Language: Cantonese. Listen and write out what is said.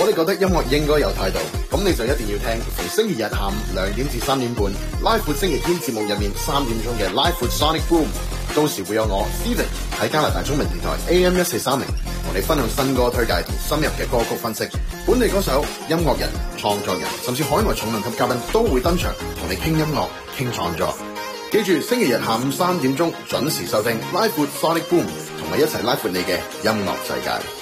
你覺得音樂應該有態度，咁你就一定要聽逢星期日下午2點至3點半拉闊星期天節目入面3點鐘嘅 Live with Sonic Boom， 到時會有我 Steven 喺加拿大中文電台 AM1430同你分享新歌推介同深入嘅歌曲分析，本地歌手、音樂人、創作人甚至海外重量級嘉賓都會登場同你傾音樂、傾創作。記住星期日下午3點鐘準時收聽 Live with Sonic Boom， 同我一齊拉闊你嘅音樂世界。